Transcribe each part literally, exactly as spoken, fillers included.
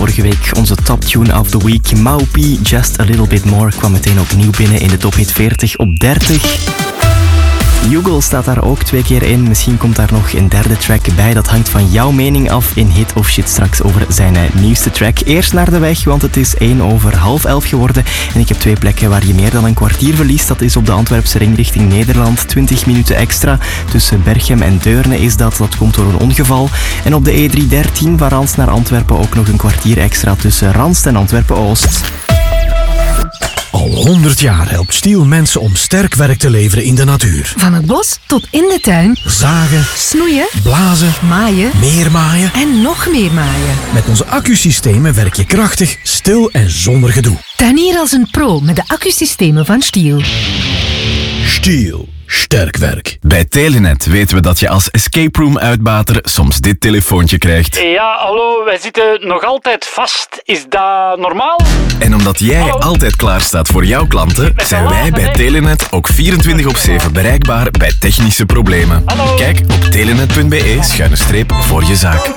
vorige week onze top tune of the week. Maupi, Just a Little Bit More, kwam meteen opnieuw binnen in de top hit veertig op dertig. Yugal staat daar ook twee keer in. Misschien komt daar nog een derde track bij. Dat hangt van jouw mening af in Hit of Shit straks over zijn nieuwste track. Eerst naar de weg, want het is één over half elf geworden. En ik heb twee plekken waar je meer dan een kwartier verliest. Dat is op de Antwerpse ring richting Nederland. twintig minuten extra. Tussen Berchem en Deurne is dat. Dat komt door een ongeval. En op de E driehonderddertien van Rans naar Antwerpen ook nog een kwartier extra tussen Rans en Antwerpen-Oost. Al honderd jaar helpt Stiel mensen om sterk werk te leveren in de natuur. Van het bos tot in de tuin. Zagen, snoeien, blazen, maaien, meer maaien en nog meer maaien. Met onze accusystemen werk je krachtig, stil en zonder gedoe. Tuinier als een pro met de accusystemen van Stiel. Stiel. Sterk werk. Bij Telenet weten we dat je als escape room uitbater soms dit telefoontje krijgt. Ja, hallo, wij zitten nog altijd vast. Is dat normaal? En omdat jij hallo? altijd klaar staat voor jouw klanten, zijn wij bij Telenet ook vierentwintig op zeven bereikbaar bij technische problemen. Hallo? Kijk op telenet punt be schuine streep voor je zaak.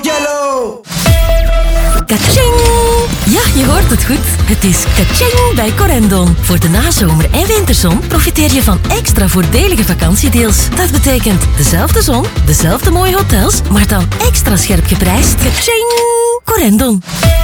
Kaching! Ja, je hoort het goed. Het is kaching bij Corendon. Voor de nazomer en winterzon profiteer je van extra voordelige vakantiedeals. Dat betekent dezelfde zon, dezelfde mooie hotels, maar dan extra scherp geprijsd. Kaching! Corendon.